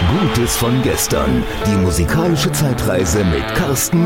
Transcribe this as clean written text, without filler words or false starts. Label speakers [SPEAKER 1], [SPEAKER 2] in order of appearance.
[SPEAKER 1] Gutes von gestern. Die musikalische Zeitreise mit Carsten